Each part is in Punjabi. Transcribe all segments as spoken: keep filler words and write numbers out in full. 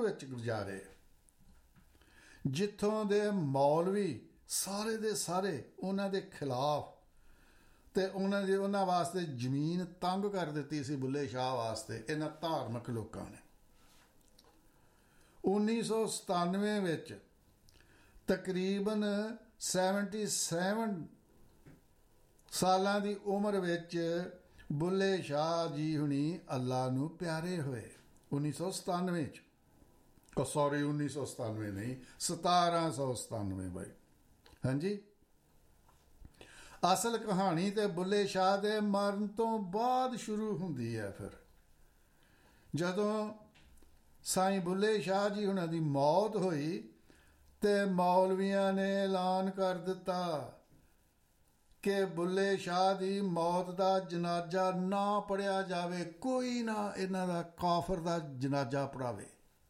ਵਿੱਚ ਗੁਜ਼ਾਰੇ, ਜਿੱਥੋਂ ਦੇ ਮੌਲਵੀ ਸਾਰੇ ਦੇ ਸਾਰੇ ਉਹਨਾਂ ਦੇ ਖਿਲਾਫ, ਅਤੇ ਉਹਨਾਂ ਦੀ ਉਹਨਾਂ ਵਾਸਤੇ ਜ਼ਮੀਨ ਤੰਗ ਕਰ ਦਿੱਤੀ ਸੀ ਬੁੱਲੇ ਸ਼ਾਹ ਵਾਸਤੇ ਇਹਨਾਂ ਧਾਰਮਿਕ ਲੋਕਾਂ ਨੇ। ਉੱਨੀ ਸੌ ਸਤਾਨਵੇਂ ਵਿੱਚ ਤਕਰੀਬਨ ਸੈਵਨਟੀ ਸੈਵਨ ਸਾਲਾਂ ਦੀ ਉਮਰ ਵਿੱਚ ਬੁੱਲੇ ਸ਼ਾਹ ਜੀ ਹੁਣੀ ਅੱਲਾ ਨੂੰ ਪਿਆਰੇ ਹੋਏ। ਉੱਨੀ ਸੌ ਸਤਾਨਵੇਂ 'ਚ ਸੌਰੀ ਉੱਨੀ ਸੌ ਸਤਾਨਵੇਂ ਨਹੀਂ ਸਤਾਰਾਂ ਸੌ ਸਤਾਨਵੇਂ ਬਾਈ ਹਾਂਜੀ। ਅਸਲ ਕਹਾਣੀ ਤੇ ਬੁੱਲੇ ਸ਼ਾਹ ਦੇ ਮਰਨ ਤੋਂ ਬਾਅਦ ਸ਼ੁਰੂ ਹੁੰਦੀ ਹੈ। ਫਿਰ ਜਦੋਂ ਸਾਈਂ ਬੁੱਲੇ ਸ਼ਾਹ ਜੀ ਹੁਣਾਂ ਦੀ ਮੌਤ ਹੋਈ ਤੇ ਮੌਲਵੀਆਂ ਨੇ ਐਲਾਨ ਕਰ ਦਿੱਤਾ ਕਿ ਬੁੱਲੇ ਸ਼ਾਹ ਦੀ ਮੌਤ ਦਾ ਜਨਾਜ਼ਾ ਨਾ ਪੜ੍ਹਿਆ ਜਾਵੇ, ਕੋਈ ਨਾ ਇਹਨਾਂ ਦਾ ਕਾਫਰ ਦਾ ਜਨਾਜ਼ਾ ਪੜ੍ਹਾਵੇ।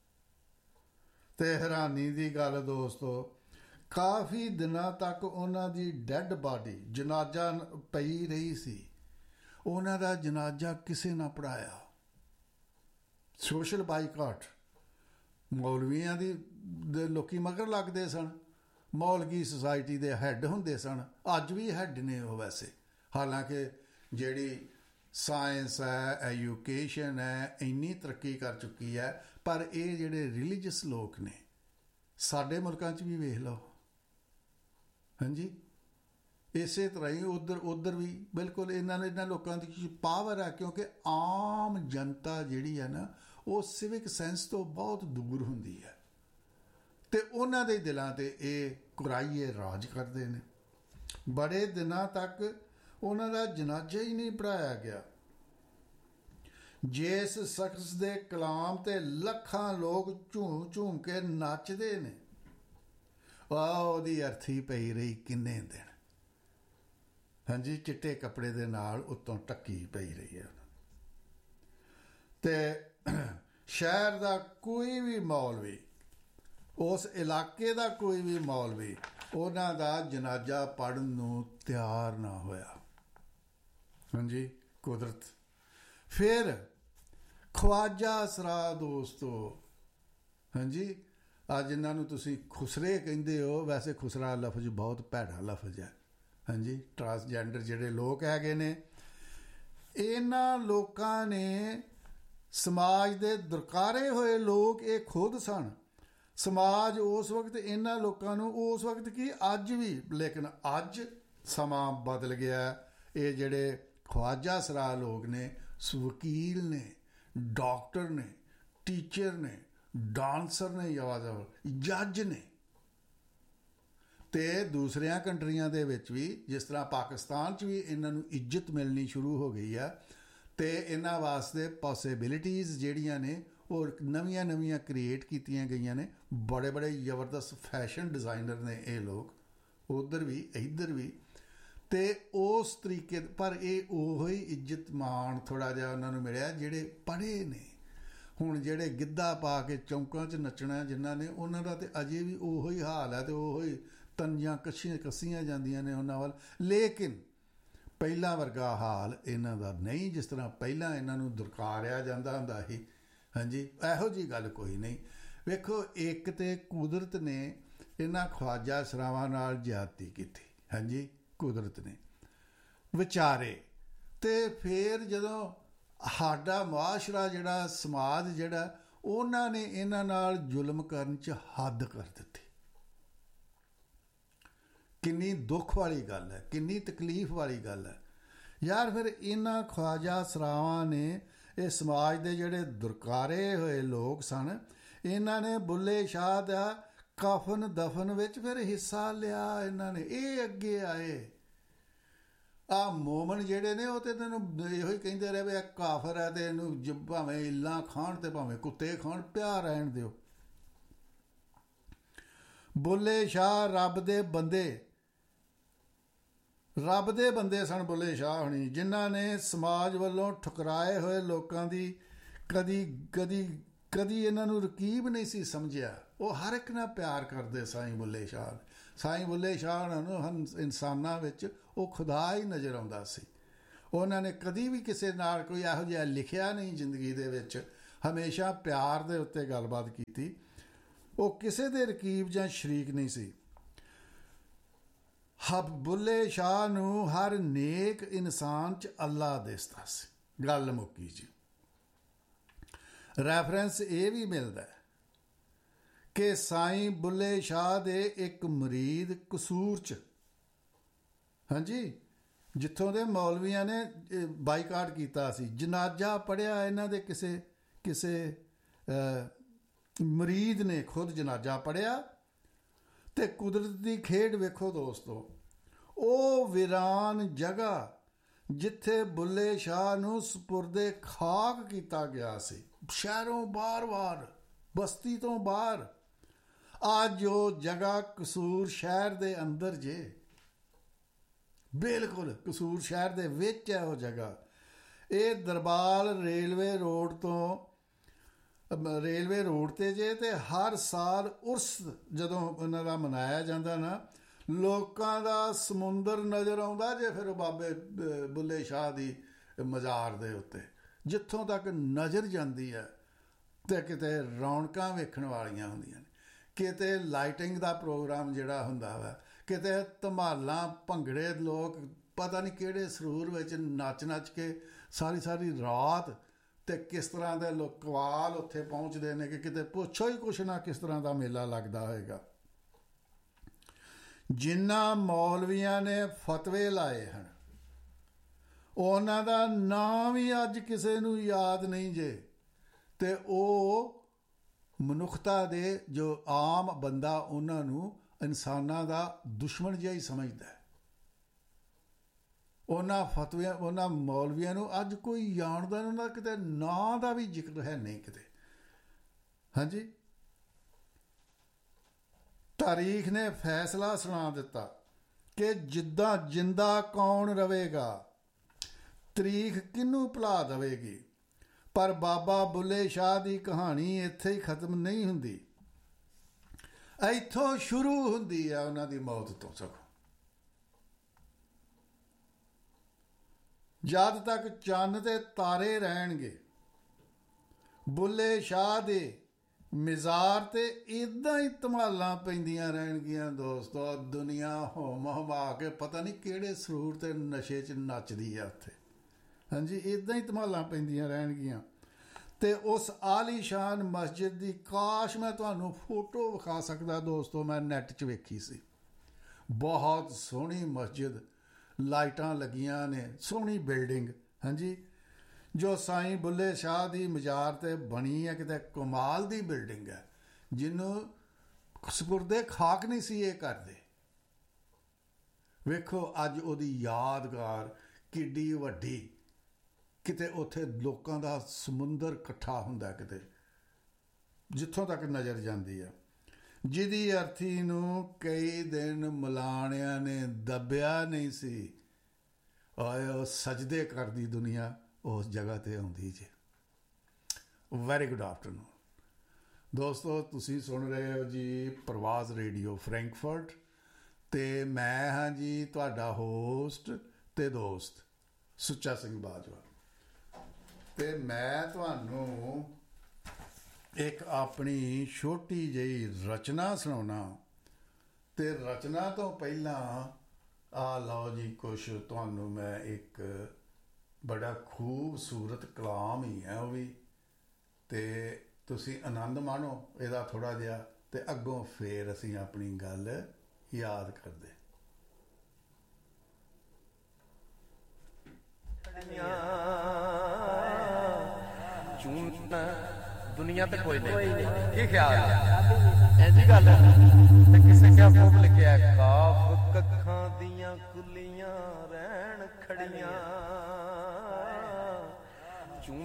ਤੇ ਹੈਰਾਨੀ ਦੀ ਗੱਲ ਦੋਸਤੋ, ਕਾਫੀ ਦਿਨਾਂ ਤੱਕ ਉਹਨਾਂ ਦੀ ਡੈਡ ਬਾਡੀ ਜਨਾਜ਼ਾ ਪਈ ਰਹੀ ਸੀ, ਉਹਨਾਂ ਦਾ ਜਨਾਜ਼ਾ ਕਿਸੇ ਨਾ ਪੜ੍ਹਾਇਆ। ਸੋਸ਼ਲ ਬਾਈਕਾਟ, ਮੌਲਵੀਆਂ ਦੀ ਦੇ ਲੋਕੀ ਮਗਰ ਲੱਗਦੇ ਸਨ। ਮੌਲਵੀ ਸੁਸਾਇਟੀ ਦੇ ਹੈੱਡ ਹੁੰਦੇ ਸਨ, ਅੱਜ ਵੀ ਹੈੱਡ ਨੇ ਉਹ ਵੈਸੇ, ਹਾਲਾਂਕਿ ਜਿਹੜੀ ਸਾਇੰਸ ਹੈ, ਐਜੂਕੇਸ਼ਨ ਹੈ, ਇੰਨੀ ਤਰੱਕੀ ਕਰ ਚੁੱਕੀ ਹੈ, ਪਰ ਇਹ ਜਿਹੜੇ ਰਿਲੀਜੀਅਸ ਲੋਕ ਨੇ ਸਾਡੇ ਮੁਲਕਾਂ 'ਚ ਵੀ ਵੇਖ ਲਓ ਹਾਂਜੀ, ਇਸੇ ਤਰ੍ਹਾਂ ਹੀ ਉੱਧਰ ਉੱਧਰ ਵੀ ਬਿਲਕੁਲ ਇਹਨਾਂ ਨੇ ਇਹਨਾਂ ਲੋਕਾਂ ਦੀ ਪਾਵਰ ਹੈ, ਕਿਉਂਕਿ ਆਮ ਜਨਤਾ ਜਿਹੜੀ ਹੈ ਨਾ ਉਹ ਸਿਵਿਕ ਸੈਂਸ ਤੋਂ ਬਹੁਤ ਦੂਰ ਹੁੰਦੀ ਹੈ ਅਤੇ ਉਹਨਾਂ ਦੇ ਦਿਲਾਂ 'ਤੇ ਇਹ ਕੁਰਾਈਏ ਰਾਜ ਕਰਦੇ ਨੇ। ਬੜੇ ਦਿਨਾਂ ਤੱਕ ਉਹਨਾਂ ਦਾ ਜਨਾਜ਼ਾ ਹੀ ਨਹੀਂ ਪੜ੍ਹਾਇਆ ਗਿਆ। ਜਿਸ ਸ਼ਖਸ ਦੇ ਕਲਾਮ 'ਤੇ ਲੱਖਾਂ ਲੋਕ ਝੂਮ ਝੂਮ ਕੇ ਨੱਚਦੇ ਨੇ, ਆਹ ਉਹਦੀ ਅਰਥੀ ਪਈ ਰਹੀ ਕਿੰਨੇ ਦਿਨ ਹਾਂਜੀ, ਚਿੱਟੇ ਕੱਪੜੇ ਦੇ ਨਾਲ ਉੱਤੋਂ ਟੱਕੀ ਪਈ ਰਹੀ ਹੈ। ਅਤੇ ਸ਼ਹਿਰ ਦਾ ਕੋਈ ਵੀ ਮੌਲਵੀ, ਉਸ ਇਲਾਕੇ ਦਾ ਕੋਈ ਵੀ ਮੌਲਵੀ ਉਹਨਾਂ ਦਾ ਜਨਾਜ਼ਾ ਪੜ੍ਹਨ ਨੂੰ ਤਿਆਰ ਨਾ ਹੋਇਆ ਹਾਂਜੀ। ਕੁਦਰਤ। ਫਿਰ ਖਵਾਜਾ ਅਸਰਾ ਦੋਸਤੋ ਹਾਂਜੀ, ਅੱਜ ਇਹਨਾਂ ਨੂੰ ਤੁਸੀਂ ਖੁਸਰੇ ਕਹਿੰਦੇ ਹੋ, ਵੈਸੇ ਖੁਸਰਾ ਲਫ਼ਜ਼ ਬਹੁਤ ਭੈੜਾ ਲਫ਼ਜ਼ ਹੈ ਹਾਂਜੀ। ਟਰਾਂਸਜੈਂਡਰ ਜਿਹੜੇ ਲੋਕ ਹੈਗੇ ਨੇ, ਇਹਨਾਂ ਲੋਕਾਂ ਨੇ ਸਮਾਜ ਦੇ ਦੁਰਕਾਰੇ ਹੋਏ ਲੋਕ ਇਹ ਖੁਦ ਸਨ। ਸਮਾਜ ਉਸ ਵਕਤ ਇਹਨਾਂ ਲੋਕਾਂ ਨੂੰ, ਉਸ ਵਕਤ ਕੀ ਅੱਜ ਵੀ, ਲੇਕਿਨ ਅੱਜ ਸਮਾਂ ਬਦਲ ਗਿਆ। ਇਹ ਜਿਹੜੇ ਖਵਾਜਾ ਸਰਾ ਲੋਕ ਨੇ, ਵਕੀਲ ਨੇ, ਡਾਕਟਰ ਨੇ, ਟੀਚਰ ਨੇ, ਡਾਂਸਰ ਨੇ, ਯਾਦਵ ਜੱਜ ਨੇ, ਅਤੇ ਦੂਸਰਿਆਂ ਕੰਟਰੀਆਂ ਦੇ ਵਿੱਚ ਵੀ, ਜਿਸ ਤਰ੍ਹਾਂ ਪਾਕਿਸਤਾਨ 'ਚ ਵੀ ਇਹਨਾਂ ਨੂੰ ਇੱਜ਼ਤ ਮਿਲਣੀ ਸ਼ੁਰੂ ਹੋ ਗਈ ਆ, ਅਤੇ ਇਹਨਾਂ ਵਾਸਤੇ ਪੋਸੀਬਿਲਿਟੀਜ਼ ਜਿਹੜੀਆਂ ਨੇ ਉਹ ਨਵੀਆਂ ਨਵੀਆਂ ਕ੍ਰੀਏਟ ਕੀਤੀਆਂ ਗਈਆਂ ਨੇ। ਬੜੇ ਬੜੇ ਜ਼ਬਰਦਸਤ ਫੈਸ਼ਨ ਡਿਜ਼ਾਈਨਰ ਨੇ ਇਹ ਲੋਕ, ਉੱਧਰ ਵੀ ਇੱਧਰ ਵੀ, ਅਤੇ ਉਸ ਤਰੀਕੇ। ਪਰ ਇਹ ਉਹੀ ਇੱਜ਼ਤ ਮਾਣ ਥੋੜ੍ਹਾ ਜਿਹਾ ਉਹਨਾਂ ਨੂੰ ਮਿਲਿਆ ਜਿਹੜੇ ਪੜ੍ਹੇ ਨੇ। ਹੁਣ ਜਿਹੜੇ ਗਿੱਧਾ ਪਾ ਕੇ ਚੌਂਕਾਂ 'ਚ ਨੱਚਣਾ ਜਿਨ੍ਹਾਂ ਨੇ, ਉਹਨਾਂ ਦਾ ਤਾਂ ਅਜੇ ਵੀ ਉਹੀ ਹਾਲ ਹੈ, ਅਤੇ ਉਹੀ ਤੰਜਾਂ ਕੱਛੀਆਂ ਕੱਸੀਆਂ ਜਾਂਦੀਆਂ ਨੇ ਉਹਨਾਂ ਵੱਲ। ਲੇਕਿਨ ਪਹਿਲਾਂ ਵਰਗਾ ਹਾਲ ਇਹਨਾਂ ਦਾ ਨਹੀਂ, ਜਿਸ ਤਰ੍ਹਾਂ ਪਹਿਲਾਂ ਇਹਨਾਂ ਨੂੰ ਦੁਰਕਾਰਿਆ ਜਾਂਦਾ ਹੁੰਦਾ ਸੀ ਹਾਂਜੀ। ਇਹੋ ਜਿਹੀ ਗੱਲ ਕੋਈ ਨਹੀਂ। ਵੇਖੋ, ਇੱਕ ਤਾਂ ਕੁਦਰਤ ਨੇ ਇਹਨਾਂ ਖਵਾਜਾ ਸਰਾਵਾਂ ਨਾਲ ਜ਼ਿਆਦਤੀ ਕੀਤੀ ਹਾਂਜੀ, ਕੁਦਰਤ ਨੇ ਵਿਚਾਰੇ। ਅਤੇ ਫਿਰ ਜਦੋਂ ਸਾਡਾ ਮੁਆਸ਼ਰਾ ਜਿਹੜਾ, ਸਮਾਜ ਜਿਹੜਾ, ਉਹਨਾਂ ਨੇ ਇਹਨਾਂ ਨਾਲ ਜ਼ੁਲਮ ਕਰਨ 'ਚ ਹੱਦ ਕਰ ਦਿੱਤੀ। ਕਿੰਨੀ ਦੁੱਖ ਵਾਲੀ ਗੱਲ ਹੈ, ਕਿੰਨੀ ਤਕਲੀਫ ਵਾਲੀ ਗੱਲ ਹੈ ਯਾਰ। ਫਿਰ ਇਹਨਾਂ ਖਵਾਜਾ ਸਰਾਵਾਂ ਨੇ, ਇਹ ਸਮਾਜ ਦੇ ਜਿਹੜੇ ਦੁਰਕਾਰੇ ਹੋਏ ਲੋਕ ਸਨ, ਇਹਨਾਂ ਨੇ ਬੁੱਲੇ ਸ਼ਾਹ ਦਾ ਕਫਨ ਦਫਨ ਵਿੱਚ ਫਿਰ ਹਿੱਸਾ ਲਿਆ। ਇਹਨਾਂ ਨੇ ਇਹ ਅੱਗੇ ਆਏ। ਆਹ ਮੋਮਨ ਜਿਹੜੇ ਨੇ ਉਹ ਤਾਂ ਤੈਨੂੰ ਇਹੋ ਹੀ ਕਹਿੰਦੇ ਰਹੇ ਵੀ ਇਹ ਕਾਫਰ ਹੈ, ਅਤੇ ਇਹਨੂੰ ਭਾਵੇਂ ਇੱਲਾਂ ਖਾਣ ਅਤੇ ਭਾਵੇਂ ਕੁੱਤੇ ਖਾਣ, ਪਿਆ ਰਹਿਣ ਦਿਓ। ਬੁੱਲੇ ਸ਼ਾਹ ਰੱਬ ਦੇ ਬੰਦੇ, ਰੱਬ ਦੇ ਬੰਦੇ ਸਨ ਬੁੱਲੇ ਸ਼ਾਹ ਹੋਣੀ, ਜਿਨ੍ਹਾਂ ਨੇ ਸਮਾਜ ਵੱਲੋਂ ਠੁਕਰਾਏ ਹੋਏ ਲੋਕਾਂ ਦੀ ਕਦੀ ਕਦੀ ਕਦੀ ਇਹਨਾਂ ਨੂੰ ਰਕੀਬ ਨਹੀਂ ਸੀ ਸਮਝਿਆ। ਉਹ ਹਰ ਇੱਕ ਨਾਲ ਪਿਆਰ ਕਰਦੇ ਸਾਈਂ ਬੁੱਲੇ ਸ਼ਾਹ। ਸਾਈਂ ਬੁੱਲੇ ਸ਼ਾਹ ਉਹਨਾਂ ਨੂੰ ਇਨਸਾਨਾਂ ਵਿੱਚ ਉਹ ਖੁਦਾ ਹੀ ਨਜ਼ਰ ਆਉਂਦਾ ਸੀ। ਉਹਨਾਂ ਨੇ ਕਦੀ ਵੀ ਕਿਸੇ ਨਾਲ ਕੋਈ ਇਹੋ ਜਿਹਾ ਲਿਖਿਆ ਨਹੀਂ ਜ਼ਿੰਦਗੀ ਦੇ ਵਿੱਚ, ਹਮੇਸ਼ਾ ਪਿਆਰ ਦੇ ਉੱਤੇ ਗੱਲਬਾਤ ਕੀਤੀ। ਉਹ ਕਿਸੇ ਦੇ ਰਕੀਬ ਜਾਂ ਸ਼ਰੀਕ ਨਹੀਂ ਸੀ। ਹਬ ਬੁੱਲੇ ਸ਼ਾਹ ਨੂੰ ਹਰ ਨੇਕ ਇਨਸਾਨ 'ਚ ਅੱਲਾ ਦਿਸਦਾ ਸੀ। ਗੱਲ ਮੁੱਕੀ ਜੀ। ਰੈਫਰੈਂਸ ਇਹ ਵੀ ਮਿਲਦਾ ਕਿ ਸਾਈਂ ਬੁੱਲੇ ਸ਼ਾਹ ਦੇ ਇੱਕ ਮੁਰੀਦ ਕਸੂਰ 'ਚ, ਹਾਂਜੀ, ਜਿੱਥੋਂ ਦੇ ਮੌਲਵੀਆਂ ਨੇ ਬਾਈਕਾਟ ਕੀਤਾ ਸੀ, ਜਨਾਜ਼ਾ ਪੜ੍ਹਿਆ ਇਹਨਾਂ ਦੇ ਕਿਸੇ ਕਿਸੇ ਮੁਰੀਦ ਨੇ ਖੁਦ ਜਨਾਜ਼ਾ ਪੜ੍ਹਿਆ। ਤੇ ਕੁਦਰਤ ਦੀ ਖੇਡ ਵੇਖੋ ਦੋਸਤੋ, ਉਹ ਵੀਰਾਨ ਜਗ੍ਹਾ ਜਿੱਥੇ ਬੁੱਲੇ ਸ਼ਾਹ ਨੂੰ ਸਪੁਰਦੇ ਖਾਕ ਕੀਤਾ ਗਿਆ ਸੀ, ਸ਼ਹਿਰੋਂ ਬਾਹਰ-ਬਾਹਰ, ਬਸਤੀ ਤੋਂ ਬਾਹਰ, ਅੱਜ ਉਹ ਜਗ੍ਹਾ ਕਸੂਰ ਸ਼ਹਿਰ ਦੇ ਅੰਦਰ ਜੇ, ਬਿਲਕੁਲ ਕਸੂਰ ਸ਼ਹਿਰ ਦੇ ਵਿੱਚ ਹੈ ਉਹ ਜਗ੍ਹਾ। ਇਹ ਦਰਬਾਰ ਰੇਲਵੇ ਰੋਡ ਤੋਂ ਰੇਲਵੇ ਰੋਡ 'ਤੇ ਜੇ, ਅਤੇ ਹਰ ਸਾਲ ਉਰਸ ਜਦੋਂ ਉਹਨਾਂ ਦਾ ਮਨਾਇਆ ਜਾਂਦਾ ਨਾ, ਲੋਕਾਂ ਦਾ ਸਮੁੰਦਰ ਨਜ਼ਰ ਆਉਂਦਾ ਜੇ ਫਿਰ ਬਾਬੇ ਬੁੱਲੇ ਸ਼ਾਹ ਦੀ ਮਜ਼ਾਰ ਦੇ ਉੱਤੇ, ਜਿੱਥੋਂ ਤੱਕ ਨਜ਼ਰ ਜਾਂਦੀ ਹੈ। ਅਤੇ ਕਿਤੇ ਰੌਣਕਾਂ ਵੇਖਣ ਵਾਲੀਆਂ ਹੁੰਦੀਆਂ ਨੇ, ਕਿਤੇ ਲਾਈਟਿੰਗ ਦਾ ਪ੍ਰੋਗਰਾਮ ਜਿਹੜਾ ਹੁੰਦਾ ਵਾ, ਕਿਤੇ ਧਮਾਲਾਂ ਭੰਗੜੇ, ਲੋਕ ਪਤਾ ਨਹੀਂ ਕਿਹੜੇ ਸਰੂਰ ਵਿੱਚ ਨੱਚ ਨੱਚ ਕੇ ਸਾਰੀ ਸਾਰੀ ਰਾਤ, ਅਤੇ ਕਿਸ ਤਰ੍ਹਾਂ ਦੇ ਲੋਕ ਕਵਾਲ ਉੱਥੇ ਪਹੁੰਚਦੇ ਨੇ ਕਿ ਕਿਤੇ ਪੁੱਛੋ ਹੀ ਕੁਛ ਨਾ ਕਿਸ ਤਰ੍ਹਾਂ ਦਾ ਮੇਲਾ ਲੱਗਦਾ ਹੋਏਗਾ। ਜਿਨ੍ਹਾਂ ਮੌਲਵੀਆਂ ਨੇ ਫਤਵੇ ਲਾਏ ਹਨ, ਉਹਨਾਂ ਦਾ ਨਾਂ ਵੀ ਅੱਜ ਕਿਸੇ ਨੂੰ ਯਾਦ ਨਹੀਂ ਜੇ, ਅਤੇ ਉਹ ਮਨੁੱਖਤਾ ਦੇ ਜੋ ਆਮ ਬੰਦਾ ਉਹਨਾਂ ਨੂੰ ਇਨਸਾਨਾਂ ਦਾ ਦੁਸ਼ਮਣ ਜਿਹਾ ਹੀ ਸਮਝਦਾ ਹੈ। ਉਹਨਾਂ ਫਤਵਿਆਂ, ਉਹਨਾਂ ਮੌਲਵੀਆਂ ਨੂੰ ਅੱਜ ਕੋਈ ਜਾਣਦਾ ਨਹੀਂ, ਉਹਨਾਂ ਕਿਤੇ ਨਾਂ ਦਾ ਵੀ ਜ਼ਿਕਰ ਹੈ ਨਹੀਂ ਕਿਤੇ। ਹਾਂਜੀ, ਤਾਰੀਖ ਨੇ ਫੈਸਲਾ ਸੁਣਾ ਦਿੱਤਾ ਕਿ ਜਿੱਦਾਂ ਜਿੰਦਾ ਕੌਣ ਰਵੇਗਾ, ਤਰੀਖ ਕਿਹਨੂੰ ਭੁਲਾ ਦੇਵੇਗੀ। ਪਰ ਬਾਬਾ ਬੁੱਲੇ ਸ਼ਾਹ ਦੀ ਕਹਾਣੀ ਇੱਥੇ ਹੀ ਖਤਮ ਨਹੀਂ ਹੁੰਦੀ, ਇੱਥੋਂ ਸ਼ੁਰੂ ਹੁੰਦੀ ਹੈ ਉਹਨਾਂ ਦੀ ਮੌਤ ਤੋਂ। ਸਗੋਂ ਜਦ ਤੱਕ ਚੰਨ ਤੇ ਤਾਰੇ ਰਹਿਣਗੇ, ਬੁੱਲੇ ਸ਼ਾਹ ਦੇ ਮਿਜ਼ਾਰ ਤੇ ਇੱਦਾਂ ਹੀ ਧਮਾਲਾਂ ਪੈਂਦੀਆਂ ਰਹਿਣਗੀਆਂ ਦੋਸਤੋ। ਦੁਨੀਆ ਹੋਮ ਹਮਾ ਕੇ ਪਤਾ ਨਹੀਂ ਕਿਹੜੇ ਸਰੂਰ ਤੇ ਨਸ਼ੇ 'ਚ ਨੱਚਦੀ ਆ ਉੱਥੇ। ਹਾਂਜੀ, ਇੱਦਾਂ ਹੀ ਧਮਾਲਾਂ ਪੈਂਦੀਆਂ ਰਹਿਣਗੀਆਂ। ਅਤੇ ਉਸ ਆਲੀਸ਼ਾਨ ਮਸਜਿਦ ਦੀ ਕਾਸ਼ ਮੈਂ ਤੁਹਾਨੂੰ ਫੋਟੋ ਵਿਖਾ ਸਕਦਾ ਦੋਸਤੋ, ਮੈਂ ਨੈੱਟ 'ਚ ਵੇਖੀ ਸੀ। ਬਹੁਤ ਸੋਹਣੀ ਮਸਜਿਦ, ਲਾਈਟਾਂ ਲੱਗੀਆਂ ਨੇ, ਸੋਹਣੀ ਬਿਲਡਿੰਗ, ਹਾਂਜੀ, ਜੋ ਸਾਈਂ ਬੁੱਲੇ ਸ਼ਾਹ ਦੀ ਮਜ਼ਾਰ 'ਤੇ ਬਣੀ ਹੈ। ਕਿਤੇ ਕਮਾਲ ਦੀ ਬਿਲਡਿੰਗ ਹੈ, ਜਿਹਨੂੰ ਸਪੁਰਦੇ ਖਾਕ ਨਹੀਂ ਸੀ ਇਹ ਕਰਦੇ। ਵੇਖੋ ਅੱਜ ਉਹਦੀ ਯਾਦਗਾਰ ਕਿੱਡੀ ਵੱਡੀ, ਕਿਤੇ ਉੱਥੇ ਲੋਕਾਂ ਦਾ ਸਮੁੰਦਰ ਇਕੱਠਾ ਹੁੰਦਾ, ਕਿਤੇ ਜਿੱਥੋਂ ਤੱਕ ਨਜ਼ਰ ਜਾਂਦੀ ਹੈ, ਜਿਹਦੀ ਅਰਥੀ ਨੂੰ ਕਈ ਦਿਨ ਮਲਾਣਿਆਂ ਨੇ ਦੱਬਿਆ ਨਹੀਂ ਸੀ। ਆਏ ਉਹ ਸਜਦੇ ਕਰਦੀ ਦੁਨੀਆ ਉਸ ਜਗ੍ਹਾ 'ਤੇ ਆਉਂਦੀ ਜੇ। ਵੈਰੀ ਗੁੱਡ ਆਫਟਰਨੂਨ ਦੋਸਤੋ, ਤੁਸੀਂ ਸੁਣ ਰਹੇ ਹੋ ਜੀ ਪ੍ਰਵਾਜ਼ ਰੇਡੀਓ ਫਰੈਂਕਫਰਟ, ਅਤੇ ਮੈਂ ਹਾਂ ਜੀ ਤੁਹਾਡਾ ਹੋਸਟ ਅਤੇ ਦੋਸਤ ਸੁੱਚਾ ਸਿੰਘ ਬਾਜਵਾ। ਅਤੇ ਮੈਂ ਤੁਹਾਨੂੰ ਇੱਕ ਆਪਣੀ ਛੋਟੀ ਜਿਹੀ ਰਚਨਾ ਸੁਣਾਉਣਾ, ਅਤੇ ਰਚਨਾ ਤੋਂ ਪਹਿਲਾਂ ਆ ਲਓ ਜੀ ਕੁਛ ਤੁਹਾਨੂੰ ਮੈਂ ਇੱਕ ਬੜਾ ਖੂਬਸੂਰਤ ਕਲਾਮ ਹੀ ਹੈ ਉਹ ਵੀ, ਅਤੇ ਤੁਸੀਂ ਆਨੰਦ ਮਾਣੋ ਇਹਦਾ ਥੋੜ੍ਹਾ ਜਿਹਾ, ਅਤੇ ਅੱਗੋਂ ਫੇਰ ਅਸੀਂ ਆਪਣੀ ਗੱਲ ਯਾਦ ਕਰਦੇ। ਦੁਨੀਆ ਤੇ ਕੋਈ ਨਹੀਂ, ਕੀ ਖਿਆਲ ਹੈ? ਐਜੀ ਗੱਲ ਤੇ ਕਿਸੇ ਕਿਆ ਖੂਬ ਲਿਖਿਆ, ਕਾਫ ਕੱਖਾਂ ਦੀਆਂ ਕੁੱਲੀਆਂ ਰਹਿਣ ਖੜੀਆਂ।